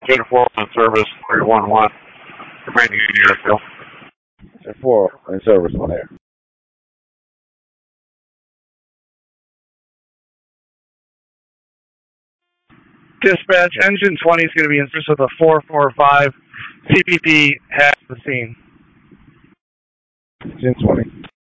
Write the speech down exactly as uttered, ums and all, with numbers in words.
Jet four in service, three one one. Remaining in the airfield. Jet four in service on air. Dispatch, engine twenty is going to be in service with a four four five. C P P has the scene. Engine twenty.